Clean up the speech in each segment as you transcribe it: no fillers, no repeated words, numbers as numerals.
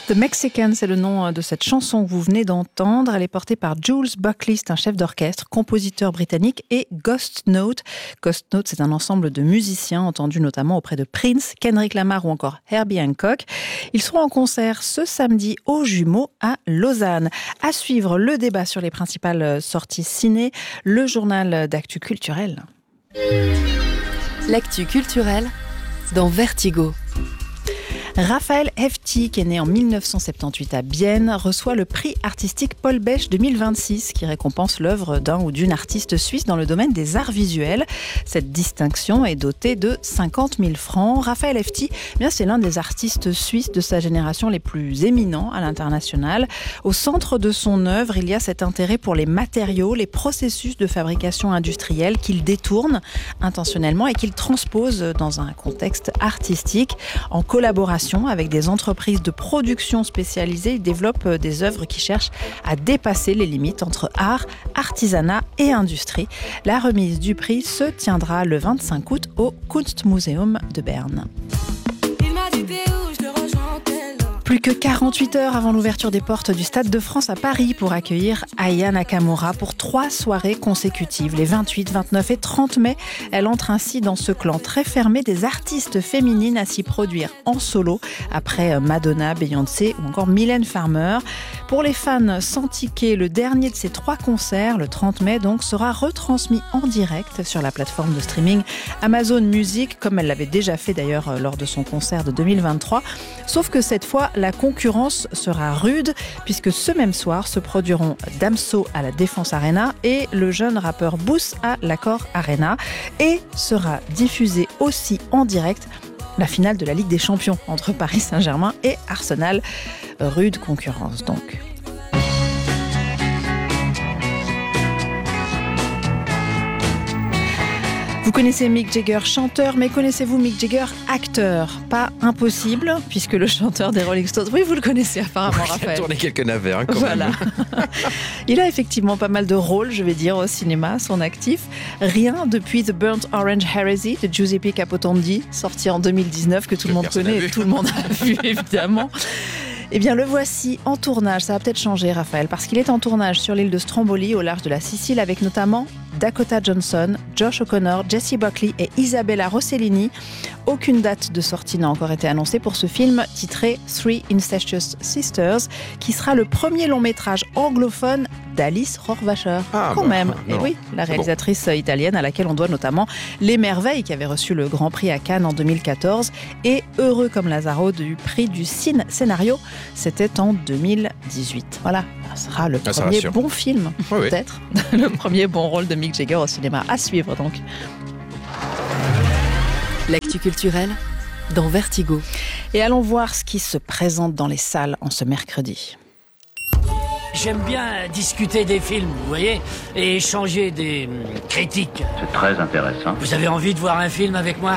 The Mexican, c'est le nom de cette chanson que vous venez d'entendre. Elle est portée par Jules Buckley, c'est un chef d'orchestre, compositeur britannique, et Ghost Note. Ghost Note, c'est un ensemble de musiciens entendus notamment auprès de Prince, Kendrick Lamar ou encore Herbie Hancock. Ils seront en concert ce samedi aux Jumeaux à Lausanne. À suivre le débat sur les principales sorties ciné, le journal d'actu culturel. L'actu culturelle dans Vertigo. Raphaël Hefti, qui est né en 1978 à Bienne, reçoit le prix artistique Paul Bech 2026, qui récompense l'œuvre d'un ou d'une artiste suisse dans le domaine des arts visuels. Cette distinction est dotée de 50 000 francs. Raphaël Hefti, c'est l'un des artistes suisses de sa génération les plus éminents à l'international. Au centre de son œuvre, il y a cet intérêt pour les matériaux, les processus de fabrication industrielle qu'il détourne intentionnellement et qu'il transpose dans un contexte artistique en collaboration avec des entreprises de production spécialisées. Il développe des œuvres qui cherchent à dépasser les limites entre art, artisanat et industrie. La remise du prix se tiendra le 25 août au Kunstmuseum de Berne. Plus que 48 heures avant l'ouverture des portes du Stade de France à Paris pour accueillir Aya Nakamura pour 3 soirées consécutives. Les 28, 29 et 30 mai, elle entre ainsi dans ce clan très fermé des artistes féminines à s'y produire en solo, après Madonna, Beyoncé ou encore Mylène Farmer. Pour les fans sans ticket, le dernier de ces 3 concerts, le 30 mai donc, sera retransmis en direct sur la plateforme de streaming Amazon Music, comme elle l'avait déjà fait d'ailleurs lors de son concert de 2023. Sauf que cette fois, la concurrence sera rude, puisque ce même soir se produiront Damso à la Défense Arena et le jeune rappeur Boost à l'Accor Arena. Et sera diffusée aussi en direct la finale de la Ligue des Champions entre Paris Saint-Germain et Arsenal. Rude concurrence donc. Vous connaissez Mick Jagger, chanteur, mais connaissez-vous Mick Jagger, acteur? Pas impossible, puisque le chanteur des Rolling Stones, oui, vous le connaissez apparemment, Raphaël. Il a tourné quelques navires, quand voilà. même. Il a effectivement pas mal de rôles, je vais dire, au cinéma, à son actif. Rien depuis The Burnt Orange Heresy de Giuseppe Capotondi, sorti en 2019, que tout le monde connaît et tout le monde a vu, évidemment. Eh bien, le voici en tournage. Ça va peut-être changer, Raphaël, parce qu'il est en tournage sur l'île de Stromboli, au large de la Sicile, avec notamment Dakota Johnson, Josh O'Connor, Jessie Buckley et Isabella Rossellini. Aucune date de sortie n'a encore été annoncée pour ce film titré Three Incestuous Sisters, qui sera le premier long métrage anglophone d'Alice Rohrwacher. Quand même. Et oui, la réalisatrice italienne à laquelle on doit notamment Les Merveilles, qui avait reçu le Grand Prix à Cannes en 2014, et Heureux comme Lazaro du prix du Scénario, c'était en 2018. Voilà, ce sera le premier bon film, peut-être. Le premier bon rôle de Mick Jagger au cinéma. À suivre donc. L'actu culturelle dans Vertigo. Et allons voir ce qui se présente dans les salles en ce mercredi. J'aime bien discuter des films, vous voyez, et échanger des critiques. C'est très intéressant. Vous avez envie de voir un film avec moi ?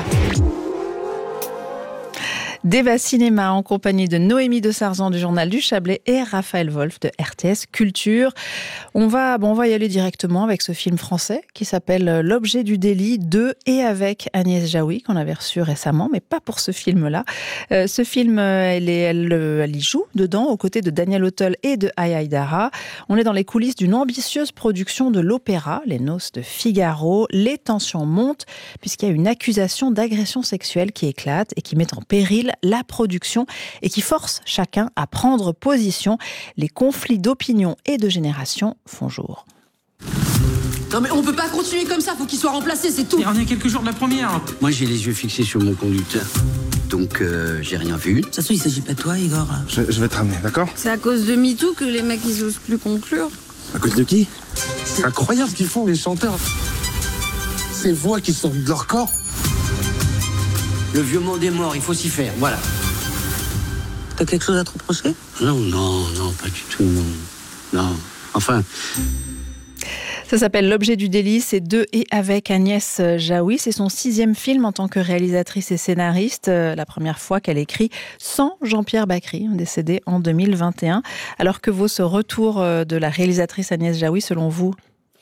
Débat cinéma en compagnie de Noémie de Sarzan du Journal du Chablais et Raphaël Wolf de RTS Culture. On va y aller directement avec ce film français qui s'appelle L'objet du délit de et avec Agnès Jaoui, qu'on avait reçu récemment, mais pas pour ce film-là. Ce film, elle y joue dedans aux côtés de Daniel Auteuil et de Aya Aïdara. On est dans les coulisses d'une ambitieuse production de l'opéra, Les Noces de Figaro. Les tensions montent puisqu'il y a une accusation d'agression sexuelle qui éclate et qui met en péril la production et qui force chacun à prendre position. Les conflits d'opinion et de génération font jour. Non mais on peut pas continuer comme ça, faut qu'il soit remplacé, c'est tout. On est à quelques jours de la première. Moi j'ai les yeux fixés sur mon conducteur, donc j'ai rien vu. De toute façon il s'agit pas de toi Igor. Je vais te ramener, d'accord? C'est à cause de MeToo que les mecs ils osent plus conclure. À cause de qui? C'est incroyable ce qu'ils font les chanteurs. Ces voix qui sortent de leur corps. Le vieux monde est mort, il faut s'y faire, voilà. T'as quelque chose à te reprocher? Non, pas du tout, non. Enfin... Ça s'appelle L'objet du délit, c'est de et avec Agnès Jaoui. C'est son 6e film en tant que réalisatrice et scénariste. La première fois qu'elle écrit sans Jean-Pierre Bacry, décédé en 2021. Alors que vaut ce retour de la réalisatrice Agnès Jaoui selon vous ?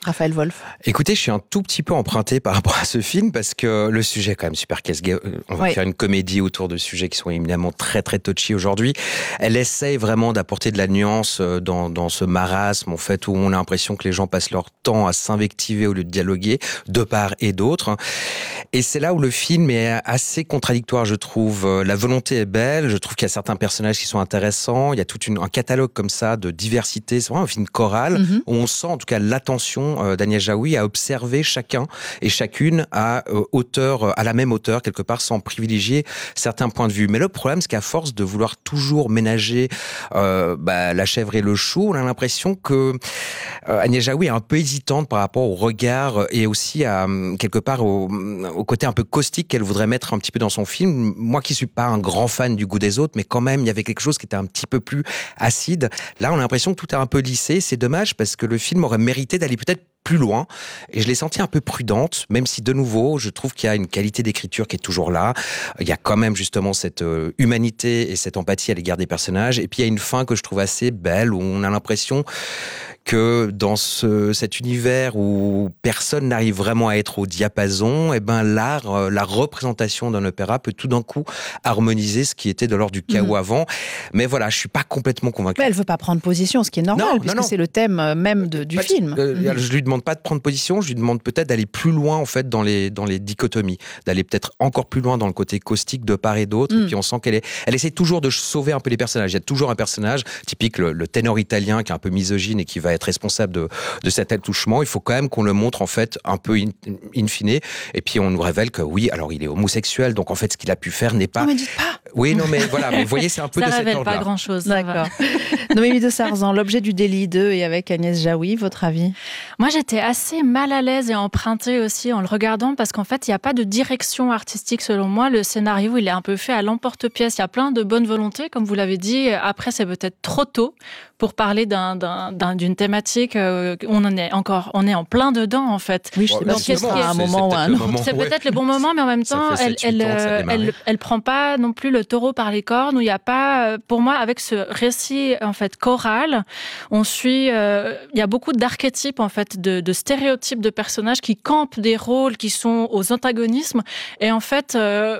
Raphaël Wolf. Écoutez, je suis un tout petit peu emprunté par rapport à ce film parce que le sujet est quand même super casse-gueule. On va faire une comédie autour de sujets qui sont éminemment très très touchy aujourd'hui. Elle essaye vraiment d'apporter de la nuance dans ce marasme en fait où on a l'impression que les gens passent leur temps à s'invectiver au lieu de dialoguer de part et d'autre. Et c'est là où le film est assez contradictoire, je trouve. La volonté est belle, je trouve qu'il y a certains personnages qui sont intéressants, il y a tout un catalogue comme ça de diversité. C'est vraiment un film choral où on sent en tout cas l'attention d'Agnès Jaoui à observer chacun et chacune à la même hauteur quelque part sans privilégier certains points de vue. Mais le problème c'est qu'à force de vouloir toujours ménager la chèvre et le chou, on a l'impression que Agnès Jaoui est un peu hésitante par rapport au regard et aussi à quelque part au côté un peu caustique qu'elle voudrait mettre un petit peu dans son film. Moi qui suis pas un grand fan du Goût des autres, mais quand même il y avait quelque chose qui était un petit peu plus acide. Là on a l'impression que tout est un peu lissé. C'est dommage parce que le film aurait mérité d'aller peut-être plus loin, et je l'ai sentie un peu prudente, même si de nouveau, je trouve qu'il y a une qualité d'écriture qui est toujours là. Il y a quand même justement cette humanité et cette empathie à l'égard des personnages, et puis il y a une fin que je trouve assez belle, où on a l'impression que dans cet univers où personne n'arrive vraiment à être au diapason, l'art, la représentation d'un opéra peut tout d'un coup harmoniser ce qui était de l'ordre du chaos avant. Mais voilà, je suis pas complètement convaincu. Mais elle veut pas prendre position, ce qui est normal, puisque c'est le thème même du film. Je lui demande pas de prendre position, je lui demande peut-être d'aller plus loin en fait dans les dichotomies, d'aller peut-être encore plus loin dans le côté caustique de part et d'autre. Et puis on sent elle essaie toujours de sauver un peu les personnages. Il y a toujours un personnage typique, le ténor italien qui est un peu misogyne et qui va être responsable de cet attouchement. Il faut quand même qu'on le montre en fait un peu in fine. Et puis on nous révèle que oui, alors il est homosexuel, donc en fait ce qu'il a pu faire n'est pas. Non mais dites pas. Oui, non mais voilà, mais vous voyez, c'est un peu de cet ordre-là. Ça révèle pas grand-chose. D'accord. Noémie de Sarzan, l'objet du délit 2 et avec Agnès Jaoui, votre avis? Moi, j'étais assez mal à l'aise et empruntée aussi en le regardant parce qu'en fait, il n'y a pas de direction artistique selon moi. Le scénario, il est un peu fait à l'emporte-pièce. Il y a plein de bonnes volontés, comme vous l'avez dit. Après, c'est peut-être trop tôt pour parler d'une thématique. On est en plein dedans, en fait. Oui, je sais pas si à un moment ou à un autre. C'est peut-être le bon moment, mais en même temps, elle prend pas non plus le taureau par les cornes, où il n'y a pas, pour moi, avec ce récit, en fait, choral, on suit, il y a beaucoup d'archétypes, en fait, de stéréotypes de personnages qui campent des rôles qui sont aux antagonismes, et en fait,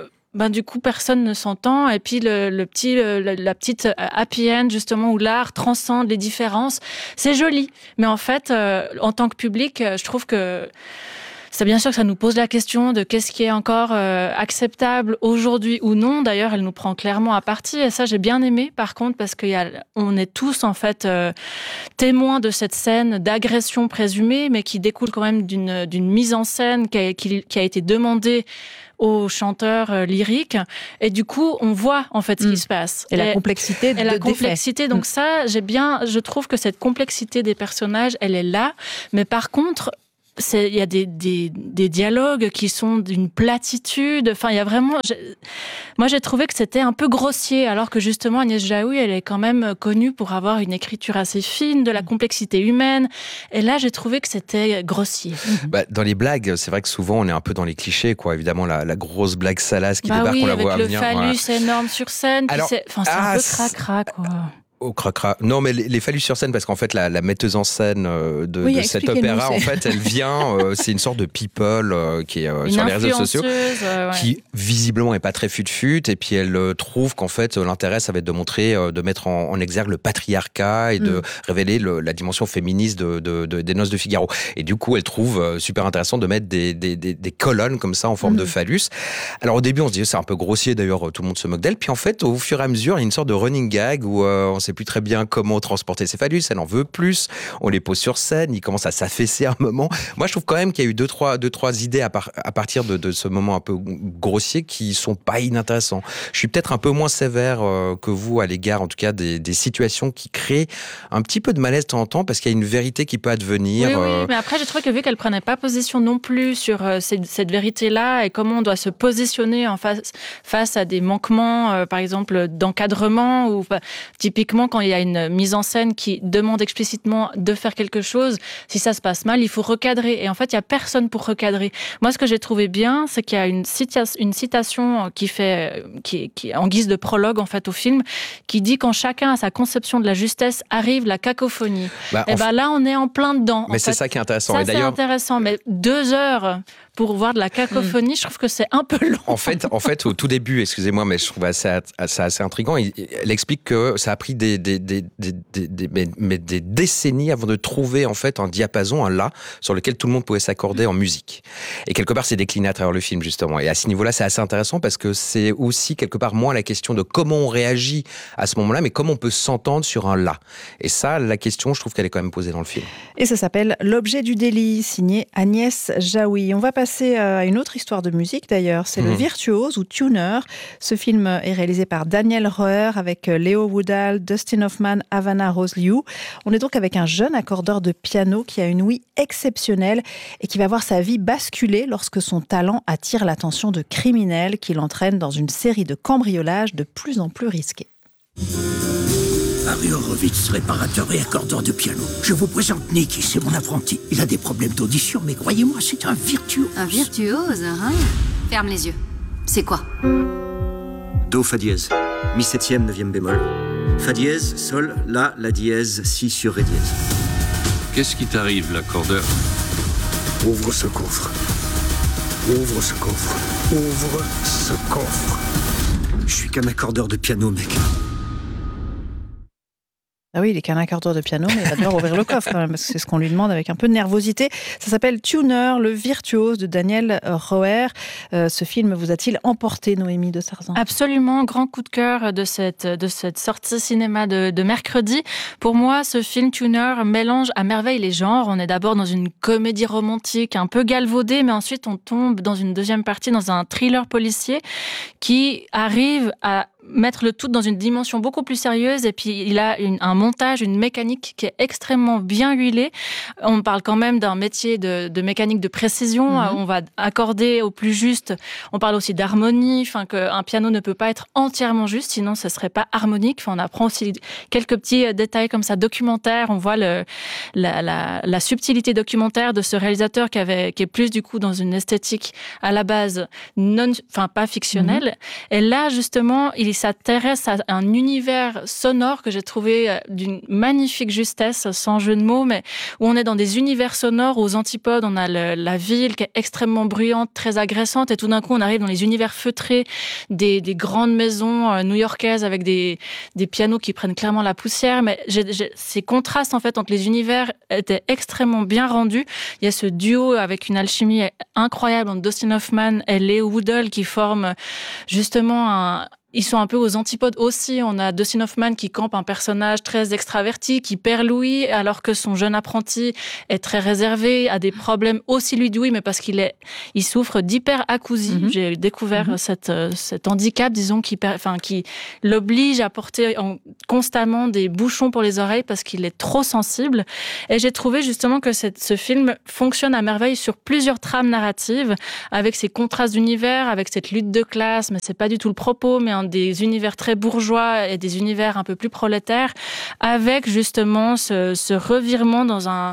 du coup, personne ne s'entend. Et puis, la petite happy end, justement, où l'art transcende les différences, c'est joli. Mais en fait, en tant que public, je trouve que c'est bien sûr que ça nous pose la question de qu'est-ce qui est encore acceptable aujourd'hui ou non. D'ailleurs, elle nous prend clairement à partie. Et ça, j'ai bien aimé, par contre, parce qu'on est tous, en fait, témoins de cette scène d'agression présumée, mais qui découle quand même d'une mise en scène qui a été demandée aux chanteurs lyriques, et du coup on voit en fait ce qui se passe et la complexité donc ça, je trouve que cette complexité des personnages, elle est là, mais par contre il y a des dialogues qui sont d'une platitude. Enfin, il y a vraiment. Moi, j'ai trouvé que c'était un peu grossier, alors que justement Agnès Jaoui, elle est quand même connue pour avoir une écriture assez fine, de la complexité humaine. Et là, j'ai trouvé que c'était grossier. Dans les blagues, c'est vrai que souvent on est un peu dans les clichés, quoi. Évidemment, la grosse blague salace qui débarque, on la voit venir. Avec le phallus énorme sur scène. Alors, c'est un peu cracra, quoi. Au cracra. Non, mais les phallus sur scène, parce qu'en fait, la metteuse en scène de cet opéra, en fait, elle vient, c'est une sorte de people qui est sur les réseaux sociaux, qui visiblement est pas très fut-fut, et puis elle trouve qu'en fait, l'intérêt, ça va être de montrer, de mettre en exergue le patriarcat et de révéler la dimension féministe des Noces de Figaro. Et du coup, elle trouve super intéressant de mettre des colonnes comme ça en forme de phallus. Alors au début, on se dit c'est un peu grossier, d'ailleurs, tout le monde se moque d'elle. Puis en fait, au fur et à mesure, il y a une sorte de running gag où on sait plus très bien comment transporter ses phallus, elle en veut plus, on les pose sur scène, il commence à s'affaisser un moment. Moi, je trouve quand même qu'il y a eu deux, trois idées à partir de ce moment un peu grossier qui sont pas inintéressants. Je suis peut-être un peu moins sévère que vous à l'égard, en tout cas, des situations qui créent un petit peu de malaise de temps en temps, parce qu'il y a une vérité qui peut advenir. Oui, mais après, j'ai trouvé que vu qu'elle prenait pas position non plus sur cette vérité-là et comment on doit se positionner face à des manquements, par exemple, d'encadrement, ou typiquement, effectivement, quand il y a une mise en scène qui demande explicitement de faire quelque chose, si ça se passe mal, il faut recadrer. Et en fait, il n'y a personne pour recadrer. Moi, ce que j'ai trouvé bien, c'est qu'il y a une citation qui en guise de prologue, en fait, au film, qui dit quand chacun a sa conception de la justesse, arrive la cacophonie. Là, on est en plein dedans. Mais c'est ça qui est intéressant. Ça, c'est intéressant. Mais 2 heures pour voir de la cacophonie, je trouve que c'est un peu long. En fait, au tout début, excusez-moi, mais je trouve assez intriguant. Elle explique que ça a pris des décennies avant de trouver en fait un diapason, un la, sur lequel tout le monde pouvait s'accorder en musique. Et quelque part, c'est décliné à travers le film justement. Et à ce niveau-là, c'est assez intéressant parce que c'est aussi quelque part moins la question de comment on réagit à ce moment-là, mais comment on peut s'entendre sur un la. Et ça, la question, je trouve qu'elle est quand même posée dans le film. Et ça s'appelle L'objet du délit, signé Agnès Jaoui. On va passer à une autre histoire de musique d'ailleurs, c'est Le Virtuose ou Tuner. Ce film est réalisé par Daniel Roher avec Leo Woodall, Dustin Hoffman, Havana Rose Liu. On est donc avec un jeune accordeur de piano qui a une ouïe exceptionnelle et qui va voir sa vie basculer lorsque son talent attire l'attention de criminels qui l'entraînent dans une série de cambriolages de plus en plus risqués. Harry Horowitz, réparateur et accordeur de piano. Je vous présente Nicky, c'est mon apprenti. Il a des problèmes d'audition, mais croyez-moi, c'est un virtuose. Un virtuose, hein? Ferme les yeux. C'est quoi? Do, fa dièse. Mi septième, 9e bémol. Fa dièse, sol, la dièse, si sur ré dièse. Qu'est-ce qui t'arrive, l'accordeur? Ouvre ce coffre. Ouvre ce coffre. Ouvre ce coffre. Je suis qu'un accordeur de piano, mec. Ah oui, il est qu'un accordeur de piano, mais il va devoir ouvrir le coffre quand même, parce que c'est ce qu'on lui demande avec un peu de nervosité. Ça s'appelle Tuner, le virtuose de Daniel Roher. Ce film vous a-t-il emporté, Noémie de Sarzan? Absolument, grand coup de cœur de cette sortie cinéma de mercredi. Pour moi, ce film Tuner mélange à merveille les genres. On est d'abord dans une comédie romantique un peu galvaudée, mais ensuite on tombe dans une deuxième partie, dans un thriller policier qui arrive à mettre le tout dans une dimension beaucoup plus sérieuse, et puis il a un montage, une mécanique qui est extrêmement bien huilée. On parle quand même d'un métier de mécanique de précision, on va accorder au plus juste, on parle aussi d'harmonie, qu'un piano ne peut pas être entièrement juste, sinon ce serait pas harmonique. On apprend aussi quelques petits détails comme ça, documentaires, on voit la subtilité documentaire de ce réalisateur qui est plus du coup dans une esthétique à la base pas fictionnelle. Et là justement, il s'intéresse à un univers sonore que j'ai trouvé d'une magnifique justesse, sans jeu de mots, mais où on est dans des univers sonores aux antipodes. On a la ville qui est extrêmement bruyante, très agressante, et tout d'un coup on arrive dans les univers feutrés des grandes maisons new-yorkaises avec des pianos qui prennent clairement la poussière. Mais ces contrastes en fait entre les univers étaient extrêmement bien rendus. Il y a ce duo avec une alchimie incroyable entre Dustin Hoffman et Leo Woodall qui forment justement ils sont un peu aux antipodes aussi. On a Dustin Hoffman qui campe un personnage très extraverti, qui perd l'ouïe, alors que son jeune apprenti est très réservé, a des problèmes aussi lui d'ouïe, mais parce qu'il souffre d'hyperacousie. J'ai découvert cet handicap, disons, qui l'oblige à porter constamment des bouchons pour les oreilles parce qu'il est trop sensible. Et j'ai trouvé justement que ce film fonctionne à merveille sur plusieurs trames narratives, avec ces contrastes d'univers, avec cette lutte de classe, mais c'est pas du tout le propos, mais des univers très bourgeois et des univers un peu plus prolétaires, avec justement ce revirement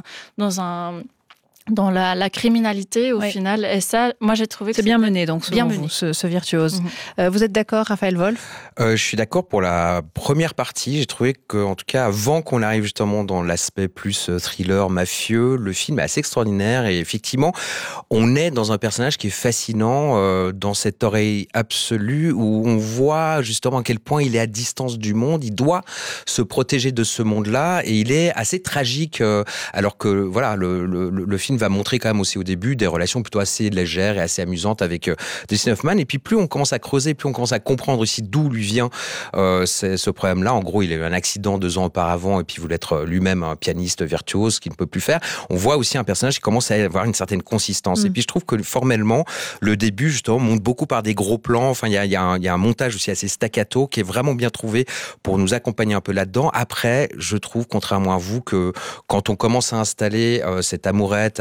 dans la criminalité au final. Et ça, moi j'ai trouvé que c'est bien mené, donc selon vous, ce virtuose. Vous êtes d'accord, Raphaël Wolf? Je suis d'accord pour la première partie. J'ai trouvé qu'en tout cas, avant qu'on arrive justement dans l'aspect plus thriller, mafieux, le film est assez extraordinaire. Et effectivement, on est dans un personnage qui est fascinant, dans cette oreille absolue, où on voit justement à quel point il est à distance du monde. Il doit se protéger de ce monde-là. Et il est assez tragique, alors que voilà, le film va montrer quand même aussi au début des relations plutôt assez légères et assez amusantes avec Dustin Hoffman. Et puis plus on commence à creuser, plus on commence à comprendre aussi d'où lui vient ce problème-là. En gros, il a eu un accident 2 ans auparavant et puis il voulait être lui-même un pianiste virtuose, ce qu'il ne peut plus faire. On voit aussi un personnage qui commence à avoir une certaine consistance. Et puis je trouve que formellement, le début justement monte beaucoup par des gros plans. Enfin, il y a un montage aussi assez staccato qui est vraiment bien trouvé pour nous accompagner un peu là-dedans. Après, je trouve, contrairement à vous, que quand on commence à installer cette amourette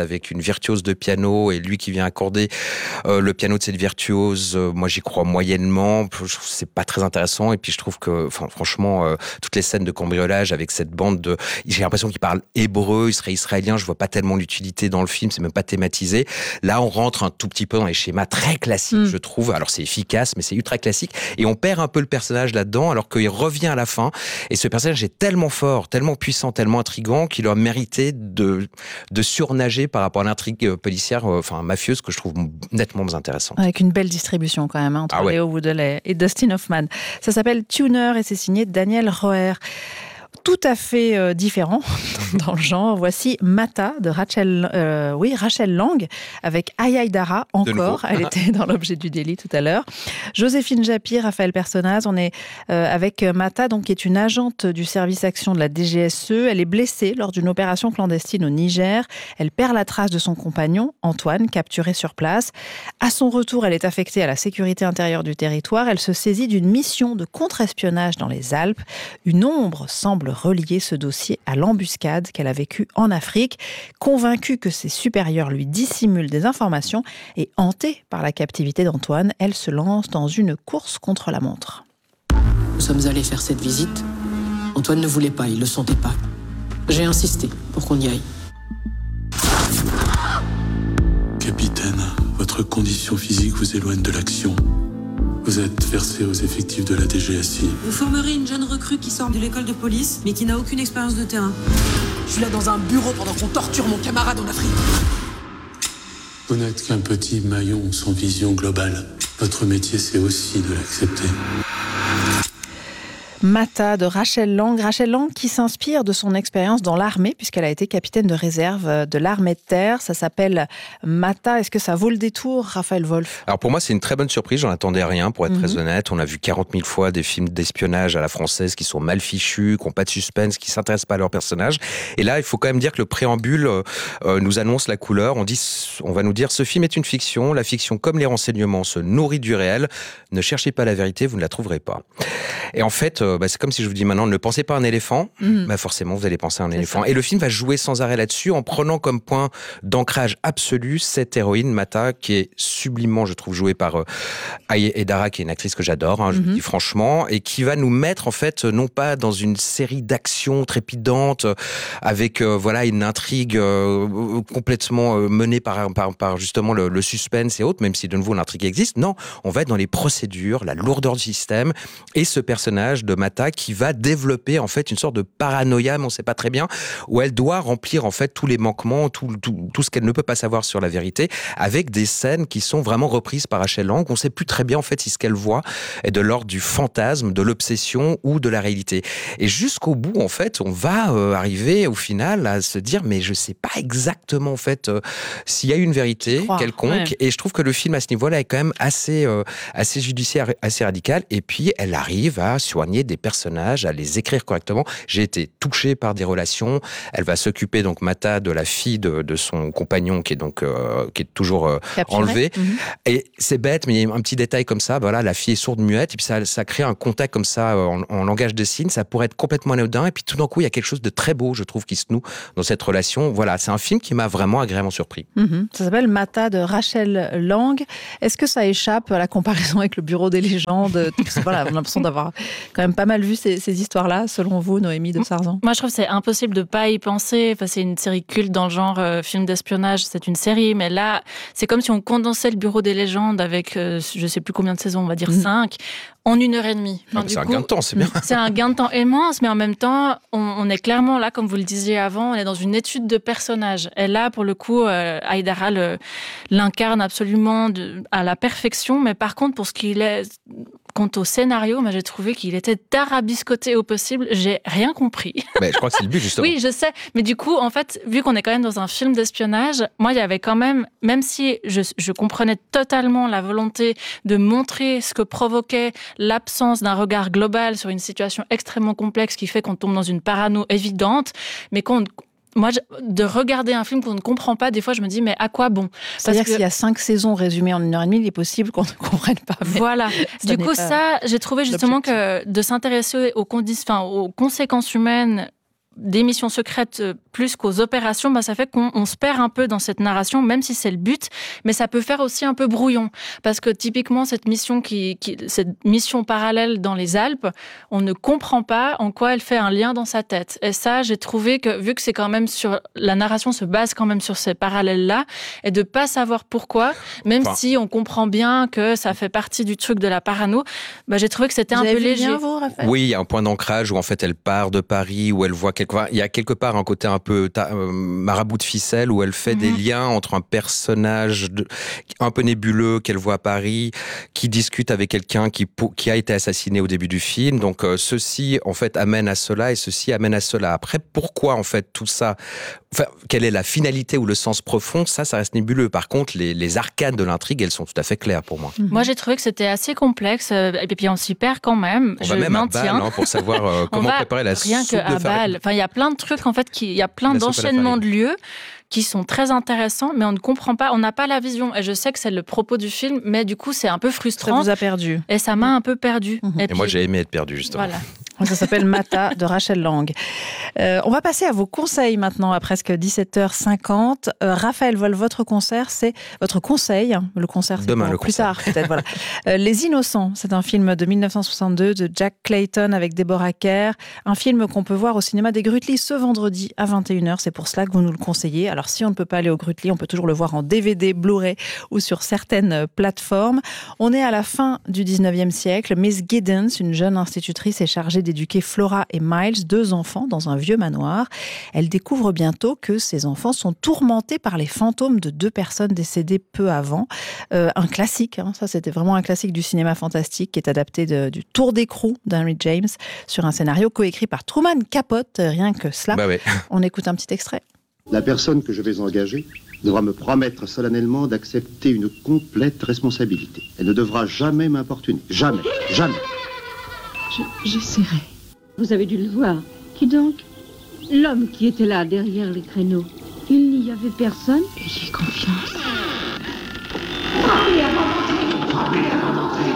avec une virtuose de piano et lui qui vient accorder le piano de cette virtuose, moi j'y crois moyennement, c'est pas très intéressant. Et puis je trouve que franchement toutes les scènes de cambriolage avec cette bande j'ai l'impression qu'ils parlent hébreu, il serait israélien, je vois pas tellement l'utilité dans le film, c'est même pas thématisé. Là on rentre un tout petit peu dans les schémas très classiques, je trouve. Alors c'est efficace mais c'est ultra classique et on perd un peu le personnage là-dedans alors qu'il revient à la fin et ce personnage est tellement fort, tellement puissant, tellement intriguant qu'il a mérité de surnager par rapport à l'intrigue policière, mafieuse, que je trouve nettement plus intéressante. Avec une belle distribution quand même entre Léo Woodley et Dustin Hoffman. Ça s'appelle Tuner et c'est signé Daniel Roher. Tout à fait différent dans le genre. Voici Mata de Rachel Lang avec Aya Dara encore. Elle était dans l'objet du délit tout à l'heure. Joséphine Japy, Raphaël Personnaz. On est avec Mata, donc, qui est une agente du service action de la DGSE. Elle est blessée lors d'une opération clandestine au Niger. Elle perd la trace de son compagnon, Antoine, capturé sur place. À son retour, elle est affectée à la sécurité intérieure du territoire. Elle se saisit d'une mission de contre-espionnage dans les Alpes. Une ombre semble relier ce dossier à l'embuscade qu'elle a vécue en Afrique. Convaincue que ses supérieurs lui dissimulent des informations et hantée par la captivité d'Antoine, elle se lance dans une course contre la montre. Nous sommes allés faire cette visite. Antoine ne voulait pas, il le sentait pas. J'ai insisté pour qu'on y aille. Capitaine, votre condition physique vous éloigne de l'action. Vous êtes versé aux effectifs de la DGSI. Vous formerez une jeune recrue qui sort de l'école de police, mais qui n'a aucune expérience de terrain. Je suis là dans un bureau pendant qu'on torture mon camarade en Afrique. Vous n'êtes qu'un petit maillon sans vision globale. Votre métier, c'est aussi de l'accepter. Mata de Rachel Lang. Rachel Lang qui s'inspire de son expérience dans l'armée puisqu'elle a été capitaine de réserve de l'armée de terre. Ça s'appelle Mata. Est-ce que ça vaut le détour, Raphaël Wolf ? Alors pour moi, c'est une très bonne surprise. J'en attendais rien, pour être très honnête. On a vu 40 000 fois des films d'espionnage à la française qui sont mal fichus, qui n'ont pas de suspense, qui ne s'intéressent pas à leurs personnages. Et là, il faut quand même dire que le préambule nous annonce la couleur. On va nous dire, ce film est une fiction. La fiction, comme les renseignements, se nourrit du réel. Ne cherchez pas la vérité, vous ne la trouverez pas. Et en fait, c'est comme si je vous dis maintenant, ne pensez pas à un éléphant, forcément vous allez penser à un éléphant. Et le film va jouer sans arrêt là-dessus en prenant comme point d'ancrage absolu cette héroïne, Mata, qui est sublimement, je trouve, jouée par Aya Dara, qui est une actrice que j'adore, je le dis franchement, et qui va nous mettre en fait, non pas dans une série d'actions trépidantes, avec une intrigue complètement menée par justement le suspense et autres, même si de nouveau l'intrigue existe. Non, on va être dans les procédures, la lourdeur du système, et ce personnage de Mata qui va développer en fait une sorte de paranoïa, mais on ne sait pas très bien, où elle doit remplir en fait tous les manquements, tout ce qu'elle ne peut pas savoir sur la vérité, avec des scènes qui sont vraiment reprises par Rachel Lang. On ne sait plus très bien en fait si ce qu'elle voit est de l'ordre du fantasme, de l'obsession ou de la réalité. Et jusqu'au bout, en fait, on va arriver au final à se dire, mais je ne sais pas exactement en fait s'il y a une vérité quelconque. Ouais. Et je trouve que le film à ce niveau-là est quand même assez judiciaire, assez radical. Et puis elle arrive à soigner des personnages, à les écrire correctement. J'ai été touché par des relations. Elle va s'occuper donc Mata de la fille de son compagnon qui est toujours enlevé. Et c'est bête, mais il y a un petit détail comme ça. Voilà, la fille est sourde muette et puis ça crée un contact comme ça en langage de signes. Ça pourrait être complètement anodin et puis tout d'un coup il y a quelque chose de très beau, je trouve, qui se noue dans cette relation. Voilà, c'est un film qui m'a vraiment agréablement surpris. Ça s'appelle Mata de Rachel Lang. Est-ce que ça échappe à la comparaison avec le Bureau des légendes? Voilà, on a l'impression d'avoir quand même pas mal vu ces histoires-là, selon vous, Noémie de Sarzan. Moi, je trouve que c'est impossible de pas y penser. Enfin, c'est une série culte dans le genre film d'espionnage. C'est une série, mais là, c'est comme si on condensait le Bureau des légendes avec, je sais plus combien de saisons, on va dire 5, en 1h30. Enfin, c'est un gain de temps, c'est bien. C'est un gain de temps immense, mais en même temps, on est clairement là, comme vous le disiez avant, on est dans une étude de personnages. Et là, pour le coup, Aya Dara l'incarne absolument à la perfection, mais par contre, pour ce qu'il est... Quant au scénario, j'ai trouvé qu'il était tarabiscoté au possible. J'ai rien compris. Mais je crois que c'est le but, justement. Oui, je sais. Mais du coup, en fait, vu qu'on est quand même dans un film d'espionnage, moi, il y avait quand même si je comprenais totalement la volonté de montrer ce que provoquait l'absence d'un regard global sur une situation extrêmement complexe qui fait qu'on tombe dans une parano évidente, mais moi, de regarder un film qu'on ne comprend pas, des fois, je me dis, mais à quoi bon? C'est-à-dire que s'il y a 5 saisons résumées en 1h30, il est possible qu'on ne comprenne pas. Voilà. Du coup, ça, j'ai trouvé justement que de s'intéresser aux conséquences humaines des missions secrètes plus qu'aux opérations, ça fait qu'on se perd un peu dans cette narration, même si c'est le but, mais ça peut faire aussi un peu brouillon. Parce que typiquement, cette mission parallèle dans les Alpes, on ne comprend pas en quoi elle fait un lien dans sa tête. Et ça, j'ai trouvé que, vu que c'est quand même la narration se base quand même sur ces parallèles-là, et de pas savoir pourquoi, même si on comprend bien que ça fait partie du truc de la parano, j'ai trouvé que c'était un peu léger. Bien, vous, Raphaël ? Oui, il y a un point d'ancrage où en fait elle part de Paris, où elle voit il y a quelque part un côté un peu marabout de ficelle, où elle fait des liens entre un personnage un peu nébuleux qu'elle voit à Paris, qui discute avec quelqu'un qui a été assassiné au début du film. Donc ceci en fait amène à cela et ceci amène à cela. Après, pourquoi en fait tout ça, quelle est la finalité ou le sens profond, ça reste nébuleux. Par contre, les arcades de l'intrigue, elles sont tout à fait claires pour moi. Moi, j'ai trouvé que c'était assez complexe, et puis on s'y perd quand même. On va même à Bâle pour savoir comment préparer la soupe de farine. Rien qu'à Bâle. Il y a plein de trucs, en fait, il y a plein d'enchaînements de lieux qui sont très intéressants, mais on ne comprend pas, on n'a pas la vision. Et je sais que c'est le propos du film, mais du coup, c'est un peu frustrant. Ça vous a perdu. Et ça m'a un peu perdu. Et puis, moi, j'ai aimé être perdu, justement. Voilà. Ça s'appelle Mata de Rachel Lang. On va passer à vos conseils maintenant, à presque 17h50. Raphaël Wolf, votre conseil, le concert, c'est demain, plus tard, peut-être. Voilà. Les Innocents, c'est un film de 1962 de Jack Clayton avec Deborah Kerr. Un film qu'on peut voir au cinéma des Grutli ce vendredi à 21h. C'est pour cela que vous nous le conseillez. Alors, si on ne peut pas aller au Grutli, on peut toujours le voir en DVD, Blu-ray ou sur certaines plateformes. On est à la fin du 19e siècle. Miss Giddens, une jeune institutrice, est chargée d'éduquer Flora et Miles, 2 enfants, dans un vieux manoir. Elle découvre bientôt que ces enfants sont tourmentés par les fantômes de 2 personnes décédées peu avant. Un classique, ça c'était vraiment un classique du cinéma fantastique qui est adapté du Tour d'écrou d'Henry James sur un scénario coécrit par Truman Capote. Rien que cela. On écoute un petit extrait. La personne que je vais engager devra me promettre solennellement d'accepter une complète responsabilité. Elle ne devra jamais m'importuner. Jamais. Jamais. J'essaierai. Vous avez dû le voir. Qui donc? L'homme qui était là, derrière les créneaux. Il n'y avait personne. J'ai confiance. Frappez avant d'entrer. Frappez avant d'entrer.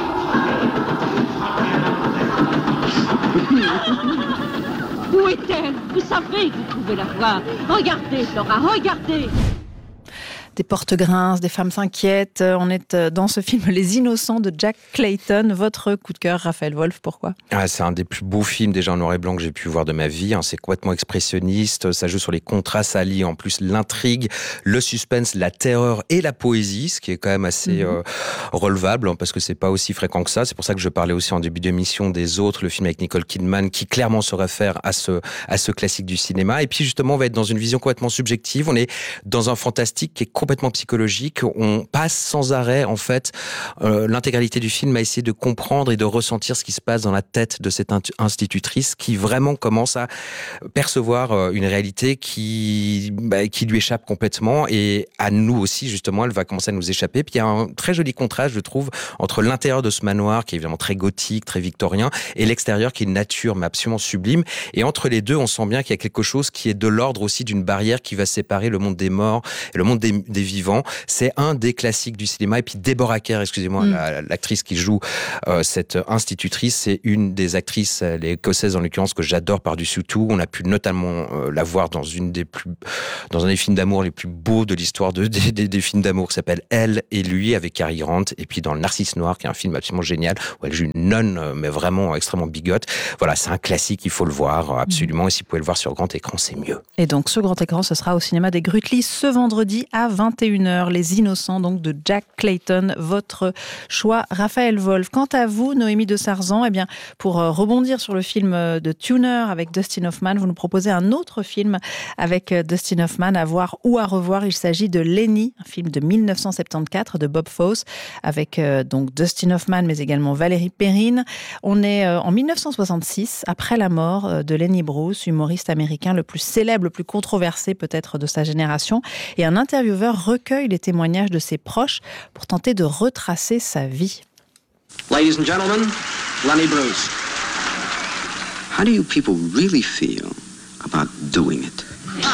Où est-elle? Vous savez que vous pouvez la voir. Regardez, Flora, regardez. Des portes grincent, des femmes s'inquiètent. On est dans ce film Les Innocents de Jack Clayton. Votre coup de cœur, Raphaël Wolf, pourquoi ? C'est un des plus beaux films déjà en noir et blanc que j'ai pu voir de ma vie. C'est complètement expressionniste. Ça joue sur les contrastes, ça allie en plus l'intrigue, le suspense, la terreur et la poésie, ce qui est quand même assez relevable parce que c'est pas aussi fréquent que ça. C'est pour ça que je parlais aussi en début d'émission des Autres, le film avec Nicole Kidman, qui clairement se réfère à ce classique du cinéma. Et puis justement, on va être dans une vision complètement subjective. On est dans un fantastique qui est complètement psychologique. On passe sans arrêt, en fait, l'intégralité du film à essayer de comprendre et de ressentir ce qui se passe dans la tête de cette institutrice qui vraiment commence à percevoir une réalité qui lui échappe complètement, et à nous aussi, justement, elle va commencer à nous échapper. Puis il y a un très joli contraste, je trouve, entre l'intérieur de ce manoir, qui est évidemment très gothique, très victorien, et l'extérieur, qui est une nature, mais absolument sublime. Et entre les deux, on sent bien qu'il y a quelque chose qui est de l'ordre aussi d'une barrière qui va séparer le monde des morts et le monde des vivants. C'est un des classiques du cinéma. Et puis Deborah Kerr, excusez-moi, l'actrice qui joue cette institutrice, c'est une des actrices, elle est écossaise en l'occurrence, que j'adore par-dessus tout. On a pu notamment la voir dans un des films d'amour les plus beaux de l'histoire des films d'amour, qui s'appelle Elle et lui, avec Cary Grant, et puis dans Le Narcisse Noir, qui est un film absolument génial, où elle joue une nonne, mais vraiment extrêmement bigote. Voilà, c'est un classique, il faut le voir, absolument. Et si vous pouvez le voir sur grand écran, c'est mieux. Et donc, ce grand écran, ce sera au cinéma des Grutli ce vendredi à 21h. Les Innocents, donc, de Jack Clayton. Votre choix, Raphaël Wolf. Quant à vous, Noémie de Sarzan, pour rebondir sur le film de Tuner avec Dustin Hoffman, vous nous proposez un autre film avec Dustin Hoffman à voir ou à revoir. Il s'agit de Lenny, un film de 1974 de Bob Fosse avec donc Dustin Hoffman, mais également Valérie Perrine. On est en 1966, après la mort de Lenny Bruce, humoriste américain le plus célèbre, le plus controversé peut-être de sa génération. Et un intervieweur recueille les témoignages de ses proches pour tenter de retracer sa vie. Ladies and gentlemen, Lenny Bruce. How do you people really feel about doing it?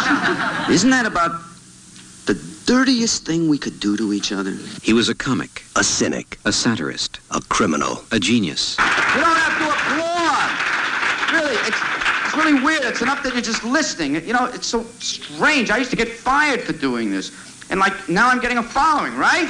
Isn't that about the dirtiest thing we could do to each other? He was a comic, A cynic, a satirist, a criminal. a genius. You don't have to applaud. Really, It's really weird. It's enough that you're just listening. You know, it's so strange. I used to get fired for doing this. And now I'm getting a following, right?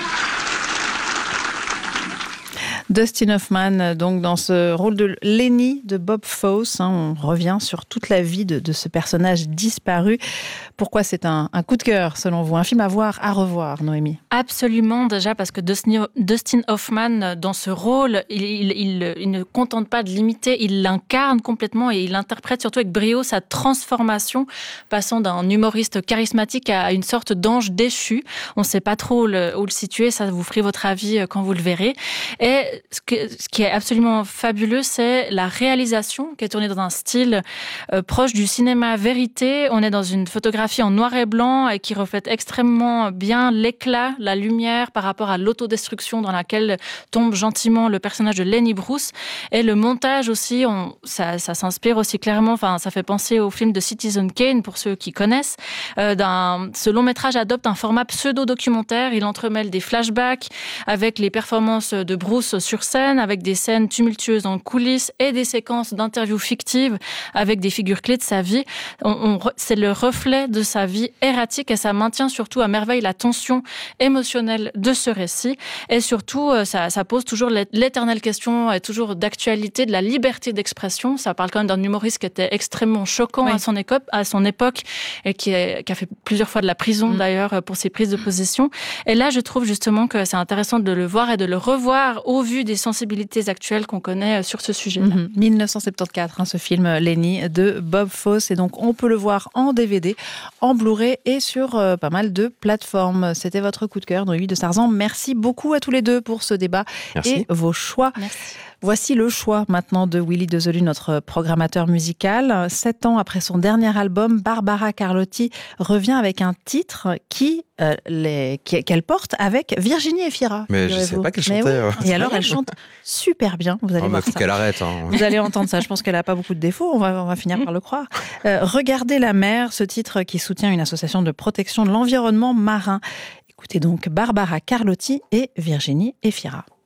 Dustin Hoffman, donc dans ce rôle de Lenny de Bob Fosse, on revient sur toute la vie de ce personnage disparu. Pourquoi c'est un coup de cœur, selon vous? Un film à voir, à revoir, Noémie? Absolument, déjà parce que Dustin Hoffman, dans ce rôle, il ne contente pas de l'imiter, il l'incarne complètement et il interprète surtout avec brio sa transformation, passant d'un humoriste charismatique à une sorte d'ange déchu. On ne sait pas trop où le situer, ça vous ferez votre avis quand vous le verrez. Et ce qui est absolument fabuleux, c'est la réalisation qui est tournée dans un style proche du cinéma vérité. On est dans une photographie en noir et blanc et qui reflète extrêmement bien l'éclat, la lumière par rapport à l'autodestruction dans laquelle tombe gentiment le personnage de Lenny Bruce. Et le montage aussi, ça s'inspire aussi clairement, ça fait penser au film de Citizen Kane, pour ceux qui connaissent. Ce long métrage adopte un format pseudo-documentaire. Il entremêle des flashbacks avec les performances de Bruce sur scène, avec des scènes tumultueuses en coulisses et des séquences d'interviews fictives avec des figures clés de sa vie. C'est le reflet de sa vie erratique et ça maintient surtout à merveille la tension émotionnelle de ce récit. Et surtout, ça pose toujours l'éternelle question, et toujours d'actualité, de la liberté d'expression. Ça parle quand même d'un humoriste qui était extrêmement choquant à son époque et qui a fait plusieurs fois de la prison d'ailleurs pour ses prises de position. Et là, je trouve justement que c'est intéressant de le voir et de le revoir au vu des sensibilités actuelles qu'on connaît sur ce sujet. 1974, ce film Lenny de Bob Fosse, et donc on peut le voir en DVD, en Blu-ray et sur pas mal de plateformes. C'était votre coup de cœur, Noémie de Sarzan. Merci beaucoup à tous les deux pour ce débat et vos choix. Merci. Voici le choix maintenant de Willy Dezelu, notre programmateur musical. 7 ans après son dernier album, Barbara Carlotti revient avec un titre qu'elle porte avec Virginie Efira. Mais je ne savais pas qu'elle chantait. Et alors, elle chante super bien. Vous allez voir faut ça. Qu'elle arrête. Vous allez entendre ça. Je pense qu'elle n'a pas beaucoup de défauts. On va finir par le croire. Regardez la mer, ce titre qui soutient une association de protection de l'environnement marin. Écoutez donc Barbara Carlotti et Virginie Efira.